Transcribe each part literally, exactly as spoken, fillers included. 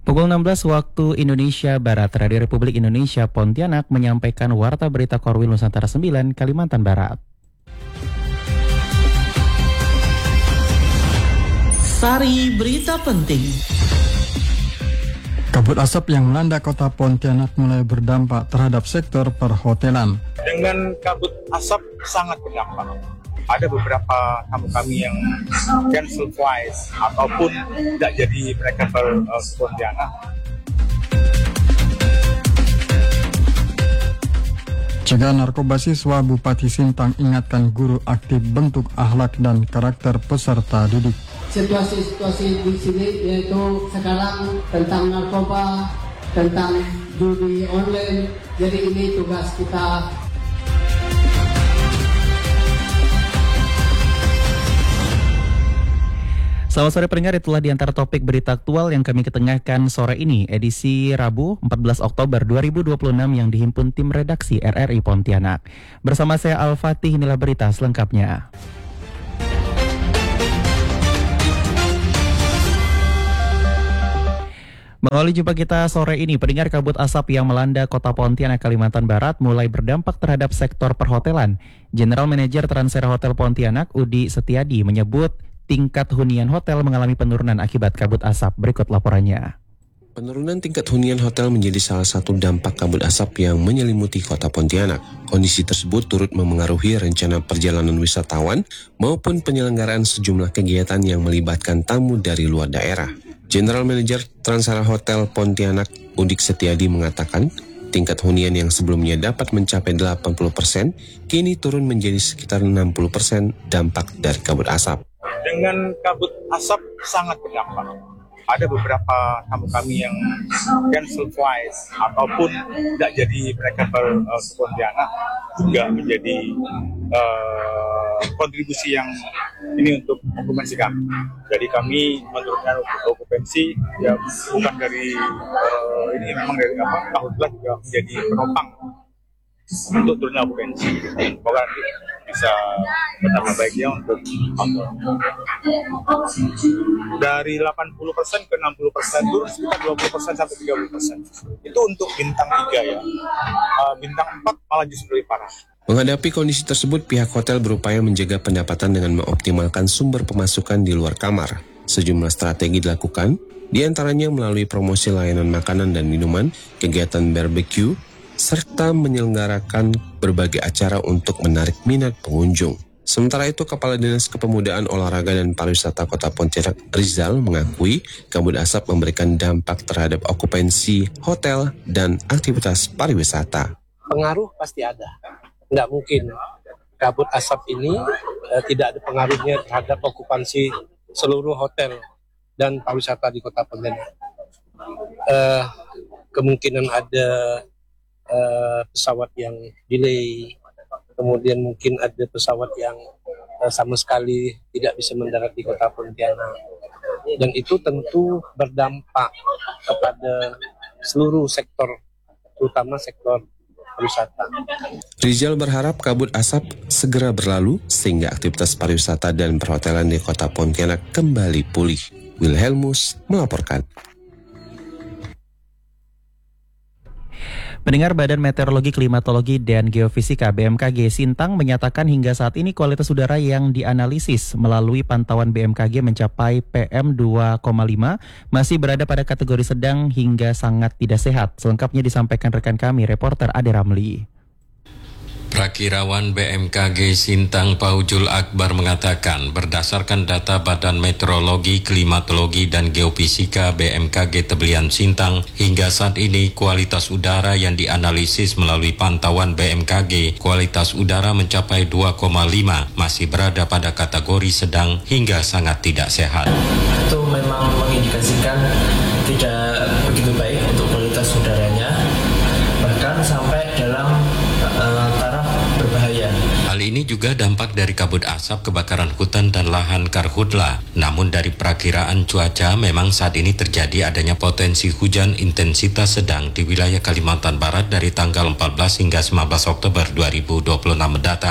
Pukul enam belas waktu Indonesia Barat, Radio Republik Indonesia Pontianak menyampaikan Warta Berita Korwil Nusantara sembilan, Kalimantan Barat. Sari berita penting. Kabut asap yang melanda kota Pontianak mulai berdampak terhadap sektor perhotelan. Dengan kabut asap sangat berdampak. Ada beberapa tamu kami yang cancel twice ataupun tidak jadi mereka ke uh, Pontianak. Cegah narkoba, siswa Bupati Sintang ingatkan guru aktif bentuk akhlak dan karakter peserta didik. Situasi-situasi di sini yaitu sekarang tentang narkoba, tentang judi online. Jadi ini tugas kita. Selamat sore pendengar, itulah di antara topik berita aktual yang kami ketengahkan sore ini, edisi Rabu empat belas Oktober dua ribu dua puluh enam yang dihimpun tim redaksi R R I Pontianak. Bersama saya Al-Fatih, inilah berita selengkapnya. Mengawali jumpa kita sore ini, pendengar, kabut asap yang melanda kota Pontianak, Kalimantan Barat mulai berdampak terhadap sektor perhotelan. General Manager Transera Hotel Pontianak, Udi Setiadi, menyebut tingkat hunian hotel mengalami penurunan akibat kabut asap. Berikut laporannya. Penurunan tingkat hunian hotel menjadi salah satu dampak kabut asap yang menyelimuti kota Pontianak. Kondisi tersebut turut memengaruhi rencana perjalanan wisatawan maupun penyelenggaraan sejumlah kegiatan yang melibatkan tamu dari luar daerah. General Manager Transera Hotel Pontianak, Udik Setiadi, mengatakan tingkat hunian yang sebelumnya dapat mencapai delapan puluh persen, kini turun menjadi sekitar enam puluh persen dampak dari kabut asap. Dengan kabut asap sangat berdampak. Ada beberapa tamu kami yang cancel twice ataupun tidak jadi mereka ke uh, Pontianak, juga menjadi uh, kontribusi yang ini untuk okupansi kami. Jadi kami menurunkan okupansi ya bukan dari uh, ini memang dari apa tahun juga menjadi penopang untuk turunnya okupansi. Semoga nanti bisa bernambah baiknya untuk dari delapan puluh persen ke enam puluh persen, turun sekitar dua puluh persen sampai tiga puluh persen. Itu untuk bintang tiga ya. Uh, bintang empat malah justru lebih parah. Menghadapi kondisi tersebut, pihak hotel berupaya menjaga pendapatan dengan mengoptimalkan sumber pemasukan di luar kamar. Sejumlah strategi dilakukan, diantaranya melalui promosi layanan makanan dan minuman, kegiatan barbecue, serta menyelenggarakan berbagai acara untuk menarik minat pengunjung. Sementara itu, Kepala Dinas Kepemudaan, Olahraga dan Pariwisata Kota Pontianak, Rizal, mengakui kabut asap memberikan dampak terhadap okupansi hotel dan aktivitas pariwisata. Pengaruh pasti ada. Nggak mungkin kabut asap ini eh, tidak ada pengaruhnya terhadap okupansi seluruh hotel dan pariwisata di Kota Pontianak. Eh, kemungkinan ada Uh, pesawat yang delay, kemudian mungkin ada pesawat yang uh, sama sekali tidak bisa mendarat di Kota Pontianak, dan itu tentu berdampak kepada seluruh sektor, terutama sektor pariwisata. Rizal berharap kabut asap segera berlalu sehingga aktivitas pariwisata dan perhotelan di Kota Pontianak kembali pulih. Wilhelmus melaporkan. Pendengar, Badan Meteorologi, Klimatologi, dan Geofisika B M K G Sintang menyatakan hingga saat ini kualitas udara yang dianalisis melalui pantauan B M K G mencapai P M dua koma lima, masih berada pada kategori sedang hingga sangat tidak sehat. Selengkapnya disampaikan rekan kami, reporter Ade Ramli. Prakirawan B M K G Sintang Paujul Akbar mengatakan berdasarkan data Badan Meteorologi, Klimatologi, dan Geofisika B M K G Tebelian Sintang, hingga saat ini kualitas udara yang dianalisis melalui pantauan B M K G, kualitas udara mencapai dua koma lima, masih berada pada kategori sedang hingga sangat tidak sehat. Itu memang mengindikasikan tidak begitu baik untuk kualitas udaranya, bahkan sampai dalam uh, taraf berbahaya. Hal ini juga dampak dari kabut asap kebakaran hutan dan lahan karhutla. Namun dari perakiraan cuaca, memang saat ini terjadi adanya potensi hujan intensitas sedang di wilayah Kalimantan Barat dari tanggal empat belas hingga sembilan belas Oktober dua ribu dua puluh enam mendatang.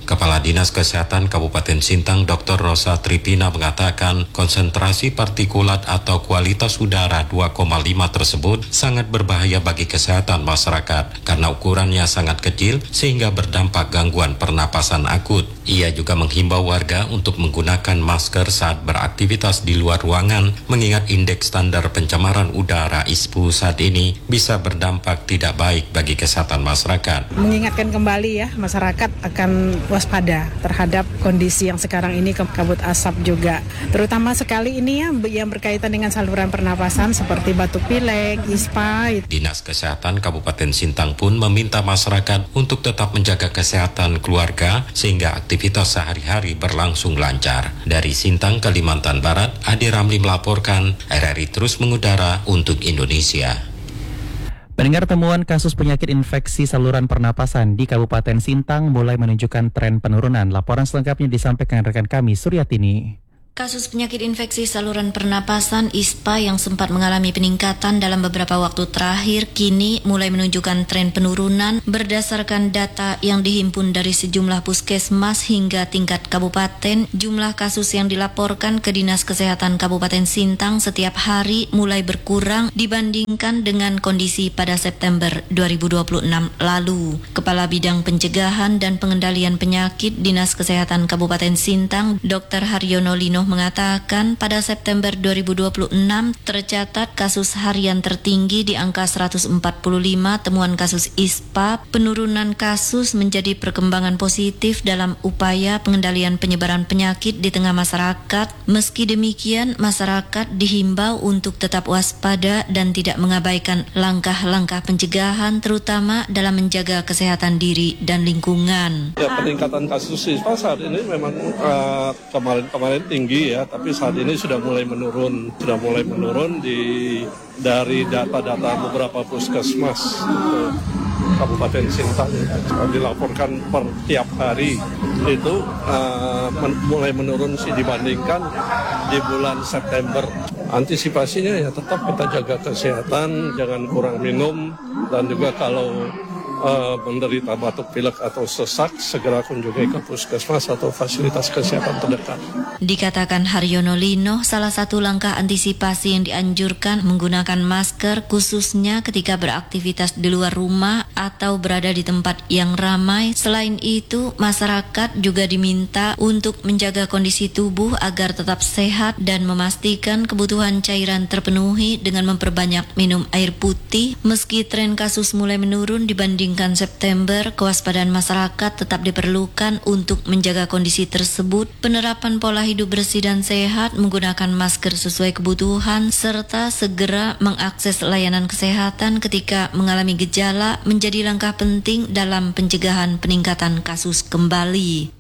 Kepala Dinas Kesehatan Kabupaten Sintang Doktor Rosa Tripina mengatakan konsentrasi partikulat atau kualitas udara dua koma lima tersebut sangat berbahaya bagi kesehatan masyarakat karena ukurannya sangat kecil sehingga berdampak gangguan pernapasan akut. Ia juga menghimbau warga untuk menggunakan masker saat beraktivitas di luar ruangan mengingat indeks standar pencemaran udara I S P U saat ini bisa berdampak tidak baik bagi kesehatan masyarakat. Mengingatkan kembali ya masyarakat akan waspada terhadap kondisi yang sekarang ini kabut asap juga. Terutama sekali ini ya yang berkaitan dengan saluran pernapasan seperti batuk pilek, ispa. Dinas Kesehatan Kabupaten Sintang pun meminta masyarakat untuk tetap menjaga kesehatan keluarga sehingga aktivitas sehari-hari berlangsung lancar. Dari Sintang, Kalimantan Barat, Adi Ramli melaporkan, R R I terus mengudara untuk Indonesia. Pendengar, temuan kasus penyakit infeksi saluran pernapasan di Kabupaten Sintang mulai menunjukkan tren penurunan. Laporan selengkapnya disampaikan rekan kami Suryatini. Kasus penyakit infeksi saluran pernapasan I S P A yang sempat mengalami peningkatan dalam beberapa waktu terakhir kini mulai menunjukkan tren penurunan berdasarkan data yang dihimpun dari sejumlah puskesmas hingga tingkat kabupaten. Jumlah kasus yang dilaporkan ke Dinas Kesehatan Kabupaten Sintang setiap hari mulai berkurang dibandingkan dengan kondisi pada September dua ribu dua puluh enam lalu. Kepala Bidang Pencegahan dan Pengendalian Penyakit Dinas Kesehatan Kabupaten Sintang, Doktor Haryono Lino mengatakan pada September dua ribu dua puluh enam tercatat kasus harian tertinggi di angka seratus empat puluh lima temuan kasus I S P A. Penurunan kasus menjadi perkembangan positif dalam upaya pengendalian penyebaran penyakit di tengah masyarakat. Meski demikian, masyarakat dihimbau untuk tetap waspada dan tidak mengabaikan langkah-langkah pencegahan terutama dalam menjaga kesehatan diri dan lingkungan. Ya, peningkatan kasus I S P A saat ini memang uh, kemarin-kemarin tinggi ya, tapi saat ini sudah mulai menurun, sudah mulai menurun di dari data-data beberapa puskesmas uh, Kabupaten Sintang dilaporkan per tiap hari itu uh, men mulai menurun sih dibandingkan di bulan September. Antisipasinya ya tetap kita jaga kesehatan, jangan kurang minum, dan juga kalau Uh, menderita batuk pilek atau sesak, segera kunjungi ke puskesmas atau fasilitas kesehatan terdekat. Dikatakan Haryono Lino, salah satu langkah antisipasi yang dianjurkan menggunakan masker khususnya ketika beraktivitas di luar rumah atau berada di tempat yang ramai. Selain itu, masyarakat juga diminta untuk menjaga kondisi tubuh agar tetap sehat dan memastikan kebutuhan cairan terpenuhi dengan memperbanyak minum air putih. Meski tren kasus mulai menurun dibanding September, kewaspadaan masyarakat tetap diperlukan untuk menjaga kondisi tersebut. Penerapan pola hidup bersih dan sehat, menggunakan masker sesuai kebutuhan, serta segera mengakses layanan kesehatan ketika mengalami gejala menjadi langkah penting dalam pencegahan peningkatan kasus kembali.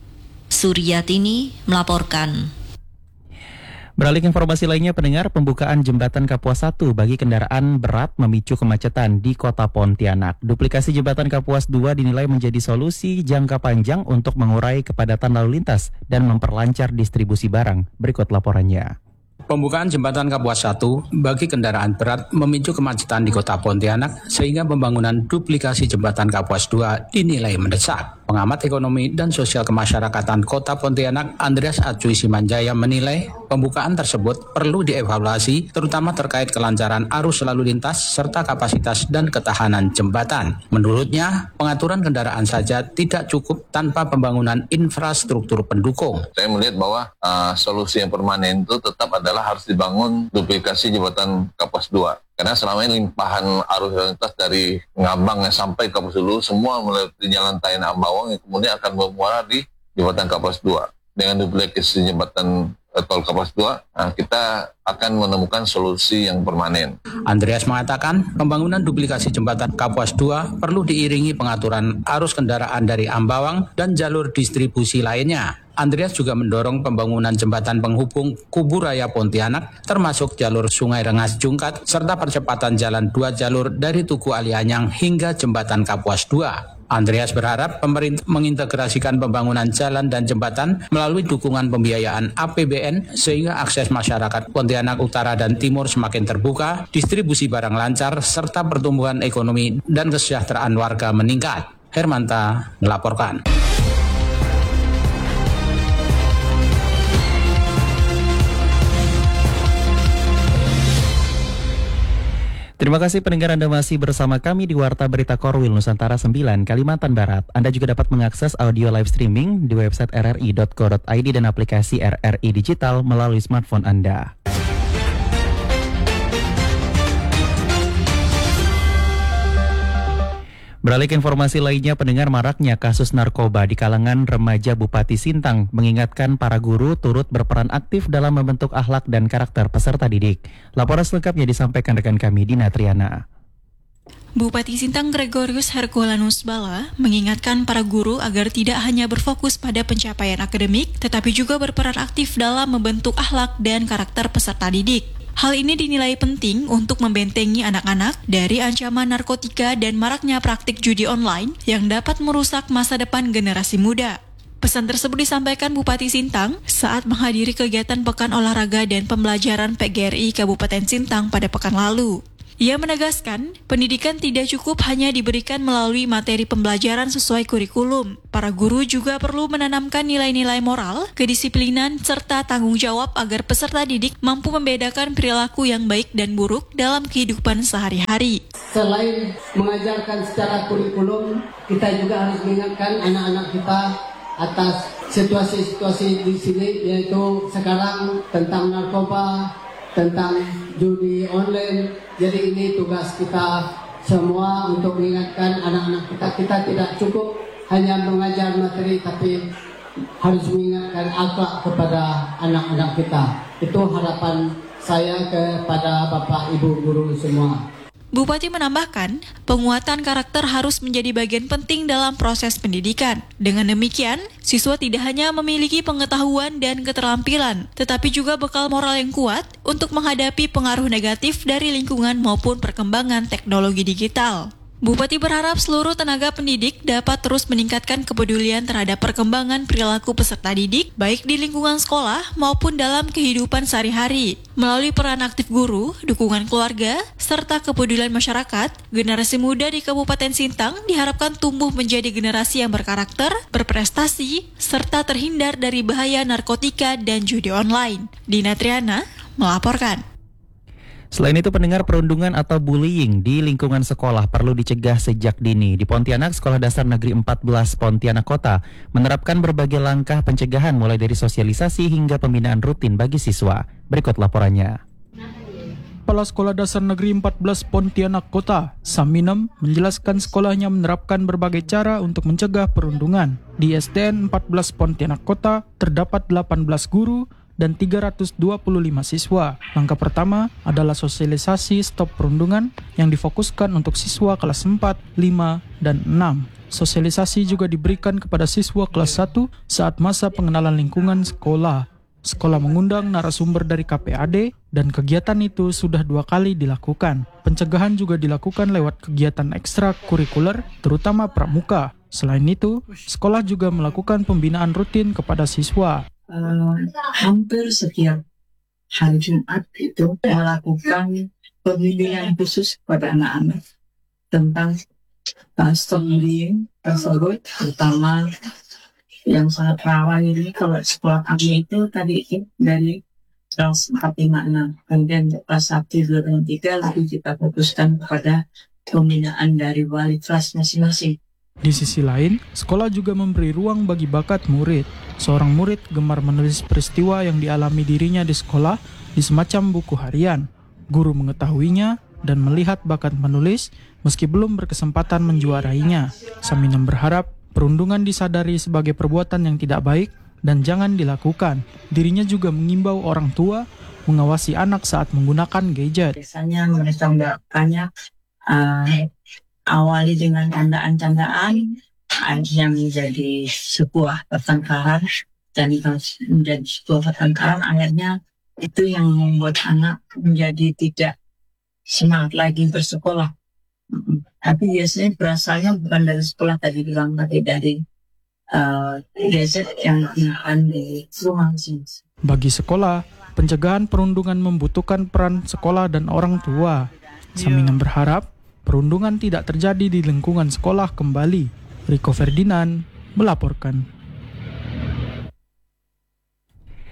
Suryatini melaporkan. Beralih ke informasi lainnya, pendengar, pembukaan jembatan Kapuas satu bagi kendaraan berat memicu kemacetan di kota Pontianak. Duplikasi jembatan Kapuas dua dinilai menjadi solusi jangka panjang untuk mengurai kepadatan lalu lintas dan memperlancar distribusi barang. Berikut laporannya. Pembukaan jembatan Kapuas satu bagi kendaraan berat memicu kemacetan di kota Pontianak sehingga pembangunan duplikasi jembatan Kapuas dua dinilai mendesak. Pengamat ekonomi dan sosial kemasyarakatan Kota Pontianak, Andreas Acuy Simanjaya, menilai pembukaan tersebut perlu dievaluasi terutama terkait kelancaran arus lalu lintas serta kapasitas dan ketahanan jembatan. Menurutnya, pengaturan kendaraan saja tidak cukup tanpa pembangunan infrastruktur pendukung. Saya melihat bahwa uh, solusi yang permanen itu tetap adalah harus dibangun duplikasi jembatan Kapuas dua. Karena selama ini limpahan arus lalu lintas dari Ngabang sampai Kapuas dulu semua melalui jalan Tayan Ambawang yang kemudian akan bermuara di jembatan Kapuas dua. Dengan duplikasi jembatan eh, tol Kapuas dua, nah, kita akan menemukan solusi yang permanen. Andreas mengatakan pembangunan duplikasi jembatan Kapuas dua perlu diiringi pengaturan arus kendaraan dari Ambawang dan jalur distribusi lainnya. Andreas juga mendorong pembangunan jembatan penghubung Kubu Raya Pontianak termasuk jalur Sungai Rengas Jungkat serta percepatan jalan dua jalur dari Tugu Alianyang hingga jembatan Kapuas dua. Andreas berharap pemerintah mengintegrasikan pembangunan jalan dan jembatan melalui dukungan pembiayaan A P B N sehingga akses masyarakat Pontianak Utara dan Timur semakin terbuka, distribusi barang lancar, serta pertumbuhan ekonomi dan kesejahteraan warga meningkat. Hermanta melaporkan. Terima kasih pendengar Anda masih bersama kami di Warta Berita Korwil Nusantara sembilan Kalimantan Barat. Anda juga dapat mengakses audio live streaming di website r r i dot co dot i d dan aplikasi R R I Digital melalui smartphone Anda. Beralih ke informasi lainnya, pendengar, maraknya kasus narkoba di kalangan remaja Bupati Sintang mengingatkan para guru turut berperan aktif dalam membentuk akhlak dan karakter peserta didik. Laporan selengkapnya disampaikan rekan kami Dina Triana. Bupati Sintang Gregorius Herculanus Bala mengingatkan para guru agar tidak hanya berfokus pada pencapaian akademik, tetapi juga berperan aktif dalam membentuk akhlak dan karakter peserta didik. Hal ini dinilai penting untuk membentengi anak-anak dari ancaman narkotika dan maraknya praktik judi online yang dapat merusak masa depan generasi muda. Pesan tersebut disampaikan Bupati Sintang saat menghadiri kegiatan Pekan Olahraga dan Pembelajaran P G R I Kabupaten Sintang pada pekan lalu. Ia menegaskan, pendidikan tidak cukup hanya diberikan melalui materi pembelajaran sesuai kurikulum. Para guru juga perlu menanamkan nilai-nilai moral, kedisiplinan, serta tanggung jawab agar peserta didik mampu membedakan perilaku yang baik dan buruk dalam kehidupan sehari-hari. Selain mengajarkan secara kurikulum, kita juga harus mengingatkan anak-anak kita atas situasi-situasi di sini, yaitu sekarang tentang narkoba, tentang judi online. Jadi ini tugas kita semua untuk mengingatkan anak-anak kita. Kita tidak cukup hanya mengajar materi, tapi harus mengingatkan akhlak kepada anak-anak kita. Itu harapan saya kepada Bapak Ibu guru semua. Bupati menambahkan, penguatan karakter harus menjadi bagian penting dalam proses pendidikan. Dengan demikian, siswa tidak hanya memiliki pengetahuan dan keterampilan, tetapi juga bekal moral yang kuat untuk menghadapi pengaruh negatif dari lingkungan maupun perkembangan teknologi digital. Bupati berharap seluruh tenaga pendidik dapat terus meningkatkan kepedulian terhadap perkembangan perilaku peserta didik, baik di lingkungan sekolah maupun dalam kehidupan sehari-hari. Melalui peran aktif guru, dukungan keluarga, serta kepedulian masyarakat, generasi muda di Kabupaten Sintang diharapkan tumbuh menjadi generasi yang berkarakter, berprestasi, serta terhindar dari bahaya narkotika dan judi online. Dina Triana melaporkan. Selain itu, pendengar, perundungan atau bullying di lingkungan sekolah perlu dicegah sejak dini. Di Pontianak, Sekolah Dasar Negeri empat belas Pontianak Kota menerapkan berbagai langkah pencegahan mulai dari sosialisasi hingga pembinaan rutin bagi siswa. Berikut laporannya. Kepala Sekolah Dasar Negeri empat belas Pontianak Kota, Saminem, menjelaskan sekolahnya menerapkan berbagai cara untuk mencegah perundungan. Di S D N empat belas Pontianak Kota terdapat delapan belas guru dan tiga ratus dua puluh lima siswa. Langkah pertama adalah sosialisasi stop perundungan yang difokuskan untuk siswa kelas empat, lima, dan enam. Sosialisasi juga diberikan kepada siswa kelas satu saat masa pengenalan lingkungan sekolah. Sekolah mengundang narasumber dari K P A D dan kegiatan itu sudah dua kali dilakukan. Pencegahan juga dilakukan lewat kegiatan ekstrakurikuler, terutama pramuka. Selain itu, sekolah juga melakukan pembinaan rutin kepada siswa. Uh, hampir setiap hari Jumat itu melakukan pembimbingan khusus kepada anak-anak tentang uh, stop bullying tersebut, terutama yang sangat rawan ini. Kalau sekolah kami itu tadi itu dari kelas empat, lima, enam, kemudian kelas satu, dua, dan tiga lebih kita fokuskan kepada pembinaan dari wali kelas masing-masing. Di sisi lain, sekolah juga memberi ruang bagi bakat murid. Seorang murid gemar menulis peristiwa yang dialami dirinya di sekolah di semacam buku harian. Guru mengetahuinya dan melihat bakat menulis meski belum berkesempatan menjuarainya. Saminem berharap perundungan disadari sebagai perbuatan yang tidak baik dan jangan dilakukan. Dirinya juga mengimbau orang tua mengawasi anak saat menggunakan gadget. Biasanya mereka banyak uh, awali dengan candaan-candaan yang menjadi sebuah pertengkaran, dan menjadi sebuah pertengkaran akhirnya itu yang membuat anak menjadi tidak semangat lagi bersekolah. Tapi biasanya berasalnya bukan dari sekolah, tadi bilang tadi dari uh, gadget yang digunakan di rumah sini. Bagi sekolah, pencegahan perundungan membutuhkan peran sekolah dan orang tua. Saminem berharap perundungan tidak terjadi di lingkungan sekolah kembali. Riko Ferdinand melaporkan.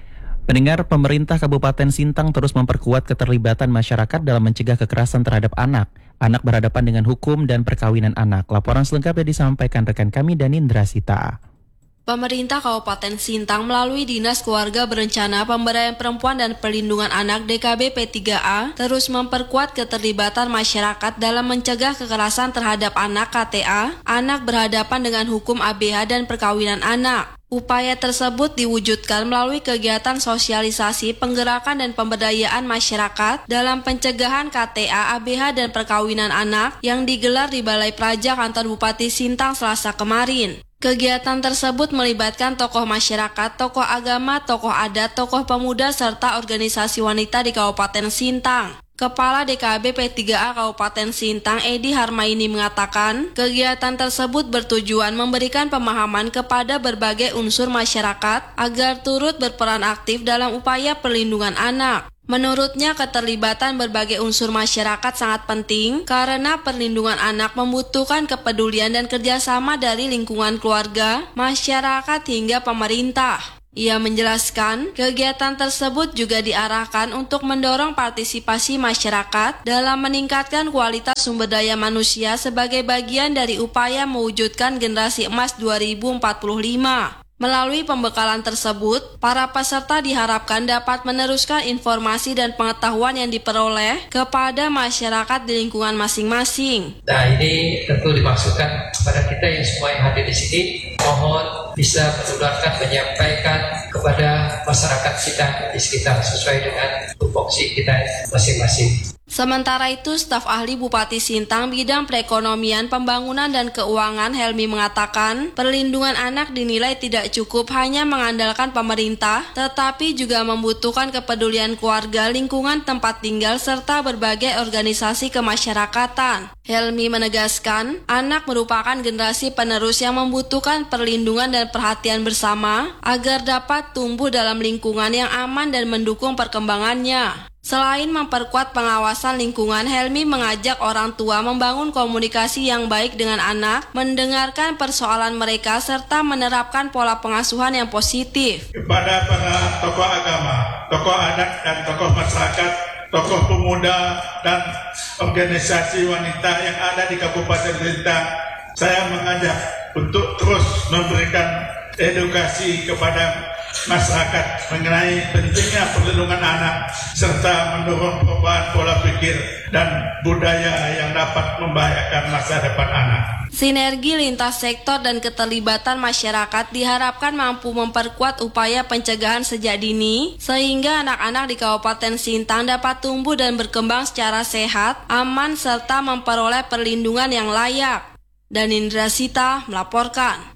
Pendengar, pemerintah Kabupaten Sintang terus memperkuat keterlibatan masyarakat dalam mencegah kekerasan terhadap anak. Anak berhadapan dengan hukum dan perkawinan anak. Laporan selengkapnya disampaikan rekan kami Danindra Sita. Pemerintah Kabupaten Sintang melalui Dinas Keluarga Berencana Pemberdayaan Perempuan dan Perlindungan Anak D K B P tiga A terus memperkuat keterlibatan masyarakat dalam mencegah kekerasan terhadap anak K T A, anak berhadapan dengan hukum A B H dan perkawinan anak. Upaya tersebut diwujudkan melalui kegiatan sosialisasi, penggerakan dan pemberdayaan masyarakat dalam pencegahan K T A, A B H dan perkawinan anak yang digelar di Balai Praja Kantor Bupati Sintang Selasa kemarin. Kegiatan tersebut melibatkan tokoh masyarakat, tokoh agama, tokoh adat, tokoh pemuda, serta organisasi wanita di Kabupaten Sintang. Kepala D K B P tiga A Kabupaten Sintang, Edi Harmaini mengatakan, kegiatan tersebut bertujuan memberikan pemahaman kepada berbagai unsur masyarakat agar turut berperan aktif dalam upaya perlindungan anak. Menurutnya, keterlibatan berbagai unsur masyarakat sangat penting karena perlindungan anak membutuhkan kepedulian dan kerjasama dari lingkungan keluarga, masyarakat hingga pemerintah. Ia menjelaskan, kegiatan tersebut juga diarahkan untuk mendorong partisipasi masyarakat dalam meningkatkan kualitas sumber daya manusia sebagai bagian dari upaya mewujudkan generasi emas dua ribu empat puluh lima. Melalui pembekalan tersebut, para peserta diharapkan dapat meneruskan informasi dan pengetahuan yang diperoleh kepada masyarakat di lingkungan masing-masing. Nah, ini tentu dimaksudkan kepada kita yang semua yang hadir di sini, mohon bisa menularkan, menyampaikan kepada masyarakat kita di sekitar sesuai dengan tupoksi kita masing-masing. Sementara itu, staf ahli Bupati Sintang bidang perekonomian, pembangunan, dan keuangan Helmi mengatakan, perlindungan anak dinilai tidak cukup hanya mengandalkan pemerintah, tetapi juga membutuhkan kepedulian keluarga, lingkungan tempat tinggal, serta berbagai organisasi kemasyarakatan. Helmi menegaskan, anak merupakan generasi penerus yang membutuhkan perlindungan dan perhatian bersama agar dapat tumbuh dalam lingkungan yang aman dan mendukung perkembangannya. Selain memperkuat pengawasan lingkungan, Helmi mengajak orang tua membangun komunikasi yang baik dengan anak, mendengarkan persoalan mereka, serta menerapkan pola pengasuhan yang positif. Kepada para tokoh agama, tokoh adat dan tokoh masyarakat, tokoh pemuda dan organisasi wanita yang ada di Kabupaten Sintang, saya mengajak untuk terus memberikan edukasi kepada masyarakat mengenai pentingnya perlindungan anak serta mendorong perubahan pola pikir dan budaya yang dapat membahayakan masa depan anak. Sinergi lintas sektor dan keterlibatan masyarakat diharapkan mampu memperkuat upaya pencegahan sejak dini sehingga anak-anak di Kabupaten Sintang dapat tumbuh dan berkembang secara sehat, aman serta memperoleh perlindungan yang layak. Danindra Sita melaporkan.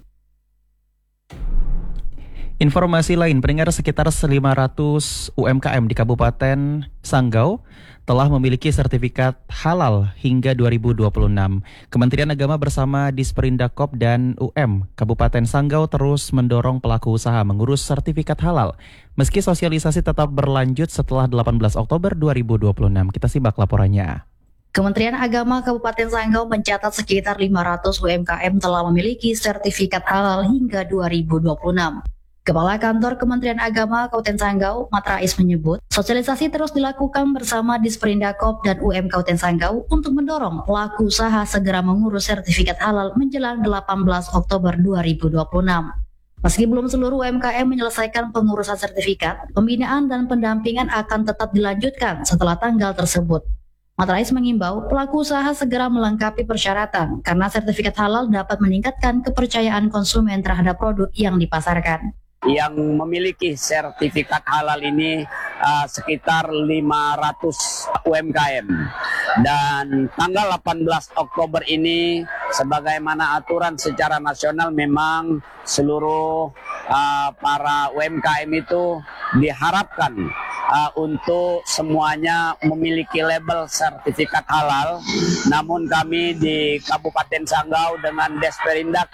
Informasi lain, pendengar, sekitar lima ratus U M K M di Kabupaten Sanggau telah memiliki sertifikat halal hingga dua ribu dua puluh enam. Kementerian Agama bersama Disperindakob dan U M Kabupaten Sanggau terus mendorong pelaku usaha mengurus sertifikat halal. Meski sosialisasi tetap berlanjut setelah delapan belas Oktober dua ribu dua puluh enam. Kita simak laporannya. Kementerian Agama Kabupaten Sanggau mencatat sekitar lima ratus U M K M telah memiliki sertifikat halal hingga dua ribu dua puluh enam. Kepala Kantor Kementerian Agama Kabupaten Sanggau, Matra Is menyebut, sosialisasi terus dilakukan bersama Disperindakob dan U M Kabupaten Sanggau untuk mendorong pelaku usaha segera mengurus sertifikat halal menjelang delapan belas Oktober dua ribu dua puluh enam. Meski belum seluruh U M K M menyelesaikan pengurusan sertifikat, pembinaan dan pendampingan akan tetap dilanjutkan setelah tanggal tersebut. Matra Is mengimbau pelaku usaha segera melengkapi persyaratan karena sertifikat halal dapat meningkatkan kepercayaan konsumen terhadap produk yang dipasarkan. Yang memiliki sertifikat halal ini uh, sekitar lima ratus U M K M. Dan tanggal delapan belas Oktober ini sebagaimana aturan secara nasional memang seluruh uh, para U M K M itu diharapkan uh, untuk semuanya memiliki label sertifikat halal. Namun kami di Kabupaten Sanggau dengan Desperindak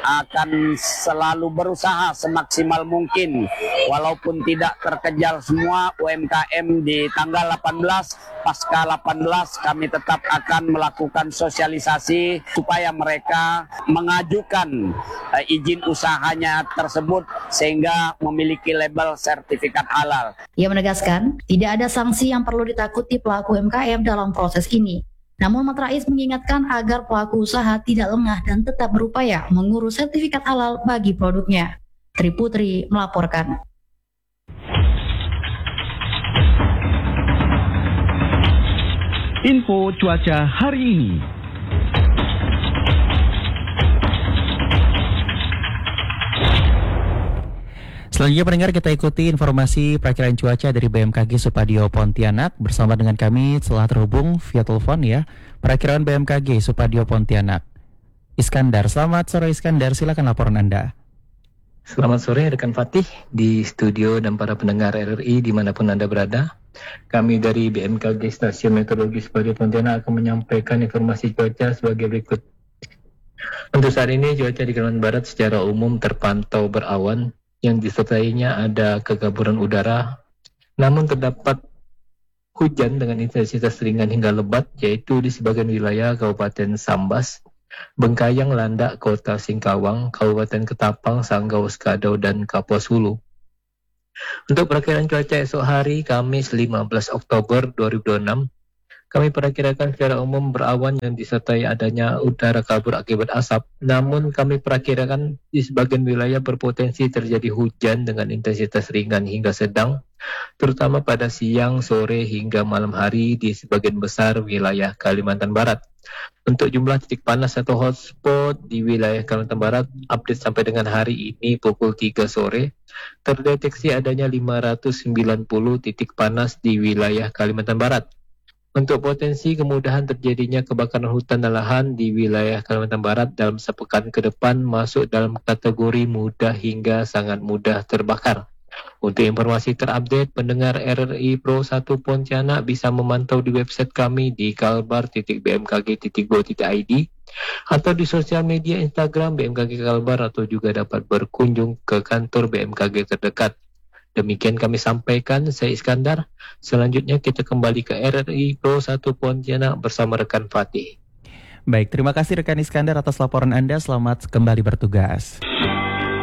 akan selalu berusaha semaksimal mungkin walaupun tidak terkejar semua U M K M di tanggal delapan belas, pasca delapan belas kami tetap akan melakukan sosialisasi supaya mereka mengajukan uh, izin usahanya tersebut sehingga memiliki label sertifikat halal. Ia menegaskan tidak ada sanksi yang perlu ditakuti pelaku U M K M dalam proses ini. Namun Matra Rais mengingatkan agar pelaku usaha tidak lengah dan tetap berupaya mengurus sertifikat halal bagi produknya. Tri Putri melaporkan. Info cuaca hari ini. Selanjutnya pendengar, kita ikuti informasi perakiraan cuaca dari B M K G Supadio Pontianak. Bersama dengan kami telah terhubung via telepon ya, perakiraan B M K G Supadio Pontianak, Iskandar. Selamat sore Iskandar, silakan laporan Anda. Selamat sore rekan Fatih di studio dan para pendengar R R I dimanapun Anda berada. Kami dari B M K G Stasiun Meteorologi Supadio Pontianak akan menyampaikan informasi cuaca sebagai berikut. Untuk saat ini cuaca di Kalimantan Barat secara umum terpantau berawan, yang disertainya ada kegaburan udara, namun terdapat hujan dengan intensitas ringan hingga lebat, yaitu di sebagian wilayah Kabupaten Sambas, Bengkayang, Landak, Kota Singkawang, Kabupaten Ketapang, Sanggau, Skadau, dan Kapuas Hulu. Untuk perakiraan cuaca esok hari, Kamis lima belas Oktober dua ribu dua puluh enam, kami perakirakan secara umum berawan yang disertai adanya udara kabur akibat asap. Namun kami perakirakan di sebagian wilayah berpotensi terjadi hujan dengan intensitas ringan hingga sedang, terutama pada siang, sore, hingga malam hari di sebagian besar wilayah Kalimantan Barat. Untuk jumlah titik panas atau hotspot di wilayah Kalimantan Barat, update sampai dengan hari ini pukul tiga sore, terdeteksi adanya lima ratus sembilan puluh titik panas di wilayah Kalimantan Barat. Untuk potensi kemudahan terjadinya kebakaran hutan dan lahan di wilayah Kalimantan Barat dalam sepekan ke depan masuk dalam kategori mudah hingga sangat mudah terbakar. Untuk informasi terupdate, pendengar R R I Pro satu Pontianak bisa memantau di website kami di kalbar titik b m k g titik go titik i d atau di sosial media Instagram B M K G Kalbar, atau juga dapat berkunjung ke kantor B M K G terdekat. Demikian kami sampaikan, saya Iskandar. Selanjutnya kita kembali ke R R I Pro satu Pontianak bersama rekan Fatih. Baik, terima kasih rekan Iskandar atas laporan Anda. Selamat kembali bertugas.